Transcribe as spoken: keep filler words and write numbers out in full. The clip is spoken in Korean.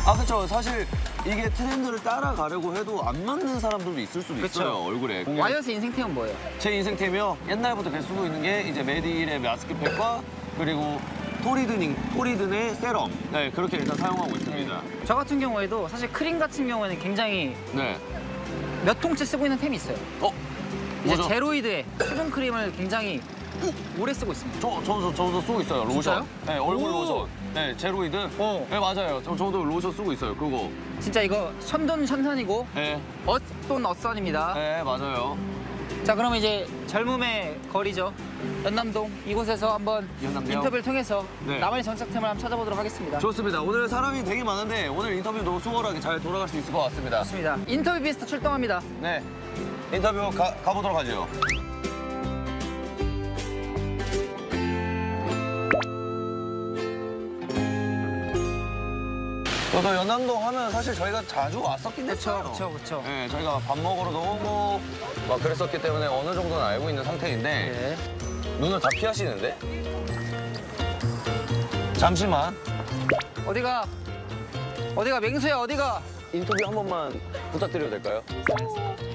아, 그쵸. 사실 이게 트렌드를 따라가려고 해도 안 맞는 사람들도 있을 수도 그쵸. 있어요, 얼굴에. 와이어스 인생템은 뭐예요? 제 인생템이요. 옛날부터 계속 쓰고 있는 게 이제 메디힐의 마스크팩과 그리고 토리드닝, 토리든의 세럼. 네, 그렇게 일단 사용하고 있습니다. 저 같은 경우에도 사실 크림 같은 경우에는 굉장히 네. 몇 통째 쓰고 있는 템이 있어요. 어? 이제 뭐죠? 제로이드의 수분 크림을 굉장히 오래 쓰고 있습니다. 저, 저도, 저도 쓰고 있어요, 로션. 진짜요? 네, 얼굴 오. 로션. 네, 제로이드. 어. 네, 맞아요. 저, 저도 로션 쓰고 있어요, 그거. 진짜 이거 션돈 션산이고 네, 엇돈 엇선입니다. 네, 맞아요. 자, 그럼 이제 젊음의 거리죠. 연남동 이곳에서 한번 연남동? 인터뷰를 통해서 네. 나만의 정착템을 한번 찾아보도록 하겠습니다. 좋습니다. 오늘 사람이 되게 많은데 오늘 인터뷰도 수월하게 잘 돌아갈 수 있을 것 같습니다. 좋습니다. 인터뷰 비스트 출동합니다. 네, 인터뷰 가, 가보도록 하죠. 저도 연남동 하면 사실 저희가 자주 왔었긴 했어요. 그렇죠, 그렇죠. 네, 저희가 밥 먹으러도 오고 막 그랬었기 때문에 어느 정도는 알고 있는 상태인데 네. 눈을 다 피하시는데? 잠시만. 어디가? 어디가 맹수야 어디가? 인터뷰 한 번만 부탁드려도 될까요?